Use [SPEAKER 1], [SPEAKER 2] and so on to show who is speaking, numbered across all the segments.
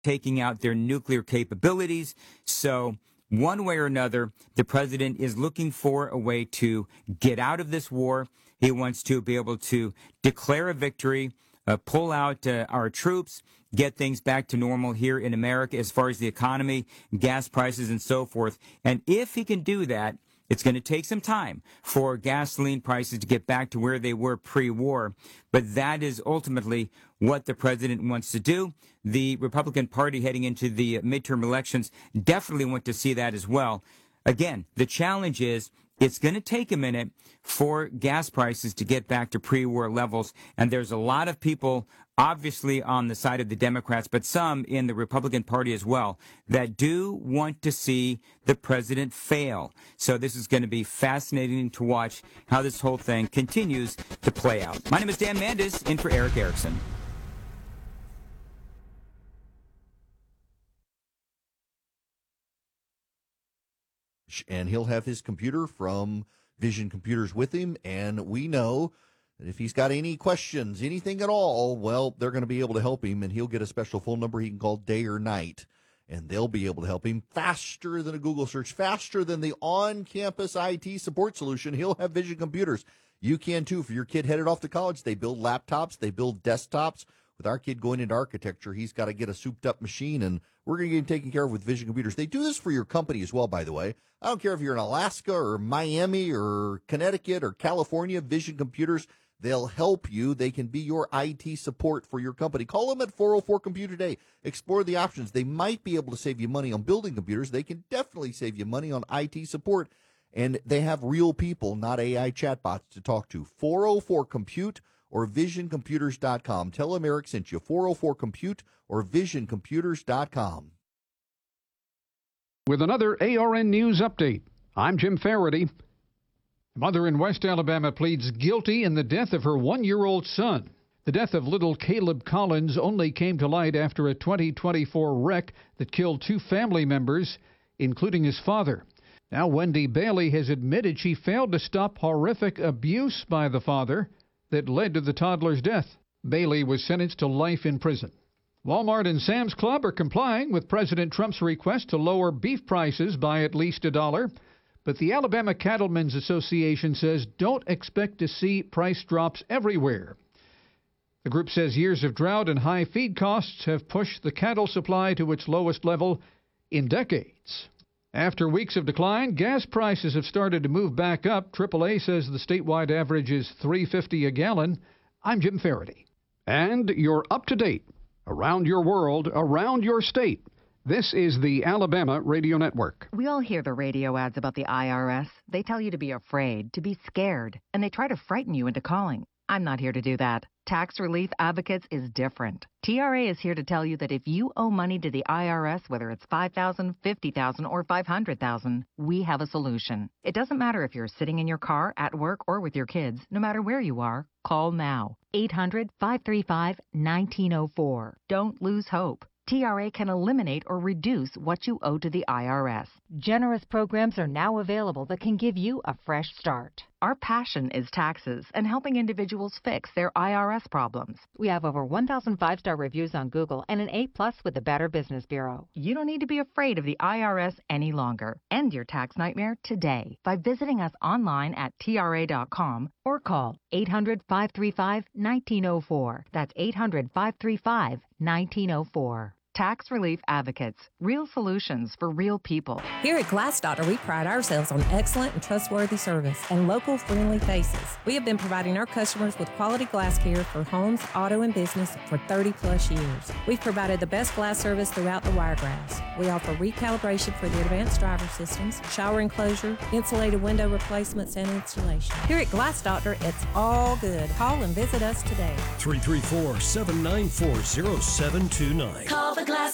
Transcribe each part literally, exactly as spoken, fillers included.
[SPEAKER 1] taking out their nuclear capabilities. So one way or another, the president is looking for a way to get out of this war. He wants to be able to declare a victory, uh, pull out uh, our troops, get things back to normal here in America as far as the economy, gas prices, and so forth. And if he can do that, it's going to take some time for gasoline prices to get back to where they were pre-war, but that is ultimately what the president wants to do. The Republican Party heading into the midterm elections definitely want to see that as well. Again, the challenge is it's going to take a minute for gas prices to get back to pre-war levels, and there's a lot of people obviously on the side of the Democrats, but some in the Republican Party as well, that do want to see the president fail. So this is going to be fascinating to watch how this whole thing continues to play out. My name is Dan Mandis, in for Eric Erickson.
[SPEAKER 2] And he'll have his computer from Vision Computers with him, and we know that if he's got any questions, anything at all, well, they're going to be able to help him, and he'll get a special phone number he can call day or night, and they'll be able to help him faster than a Google search, faster than the on-campus I T support solution. He'll have Vision Computers. You can, too. For your kid headed off to college, they build laptops, they build desktops. With our kid going into architecture, he's got to get a souped-up machine, and we're going to get him taken care of with Vision Computers. They do this for your company as well, by the way. I don't care if you're in Alaska or Miami or Connecticut or California, Vision Computers, they'll help you. They can be your I T support for your company. Call them at four oh four Computer Day. Explore the options. They might be able to save you money on building computers. They can definitely save you money on I T support. And they have real people, not A I chatbots, to talk to. four oh four Compute or vision computers dot com. Tell them Eric sent you. four oh four Compute or vision computers dot com.
[SPEAKER 3] With another A R N News update, I'm Jim Faraday. A mother in West Alabama pleads guilty in the death of her one-year-old son. The death of little Caleb Collins only came to light after a twenty twenty-four wreck that killed two family members, including his father. Now Wendy Bailey has admitted she failed to stop horrific abuse by the father that led to the toddler's death. Bailey was sentenced to life in prison. Walmart and Sam's Club are complying with President Trump's request to lower beef prices by at least a dollar. But the Alabama Cattlemen's Association says don't expect to see price drops everywhere. The group says years of drought and high feed costs have pushed the cattle supply to its lowest level in decades. After weeks of decline, gas prices have started to move back up. triple A says the statewide average is three dollars and fifty cents a gallon. I'm Jim Faraday. And you're up to date. Around your world, around your state. This is the Alabama Radio Network.
[SPEAKER 4] We all hear the radio ads about the I R S. They tell you to be afraid, to be scared, and they try to frighten you into calling. I'm not here to do that. Tax Relief Advocates is different. T R A is here to tell you that if you owe money to the I R S, whether it's five thousand dollars, fifty thousand dollars, or five hundred thousand dollars, we have a solution. It doesn't matter if you're sitting in your car, at work, or with your kids. No matter where you are, call now. eight hundred, five three five, one nine zero four. Don't lose hope. T R A can eliminate or reduce what you owe to the I R S.
[SPEAKER 5] Generous programs are now available that can give you a fresh start.
[SPEAKER 4] Our passion is taxes and helping individuals fix their I R S problems.
[SPEAKER 5] We have over one thousand five-star reviews on Google and an A plus with the Better Business Bureau.
[SPEAKER 4] You don't need to be afraid of the I R S any longer. End your tax nightmare today by visiting us online at T R A dot com
[SPEAKER 5] or call eight hundred, five three five, one nine zero four. That's eight hundred, five three five, one nine zero four.
[SPEAKER 4] Tax Relief Advocates. Real solutions for real people.
[SPEAKER 6] Here at Glassdotter, we pride ourselves on excellent and trustworthy service and local friendly faces. We have been providing our customers with quality glass care for homes, auto, and business for thirty plus years. We've provided the best glass service throughout the Wiregrass. We offer recalibration for the advanced driver systems, shower enclosure, insulated window replacements, and installation. Here at Glassdotter, it's all good. Call and visit us today.
[SPEAKER 7] three three four, seven nine four, zero seven two nine.
[SPEAKER 8] Call the Glass Doctor.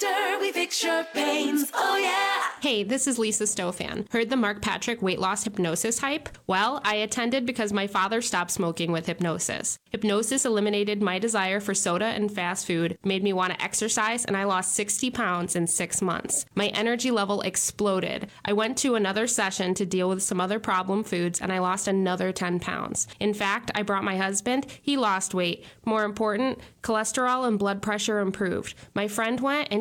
[SPEAKER 7] Doctor, we fix your pains. Oh, yeah.
[SPEAKER 8] Hey, this is Lisa Stofan. Heard the Mark Patrick weight loss hypnosis hype? Well, I attended because my father stopped smoking with hypnosis. Hypnosis eliminated my desire for soda and fast food, made me want to exercise, and I lost sixty pounds in six months. My energy level exploded. I went to another session to deal with some other problem foods, and I lost another ten pounds. In fact, I brought my husband. He lost weight. More important, cholesterol and blood pressure improved. My friend went, and